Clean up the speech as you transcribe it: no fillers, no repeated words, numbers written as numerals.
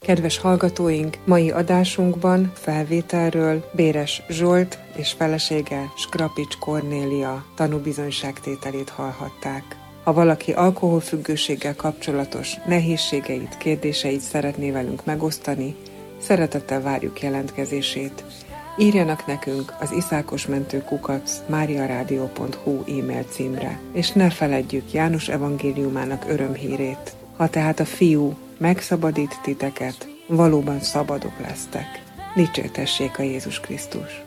Kedves hallgatóink, mai adásunkban felvételről Béres Zsolt és felesége Skrapics Kornélia tanúbizonyságtételét hallhatták. Ha valaki alkoholfüggőséggel kapcsolatos nehézségeit, kérdéseit szeretné velünk megosztani, szeretettel várjuk jelentkezését. Írjanak nekünk az iszákosmentő@mariaradio.hu e-mail címre, és ne feledjük János evangéliumának örömhírét. Ha tehát a Fiú megszabadít titeket, valóban szabadok lesztek. Dicsértessék a Jézus Krisztus!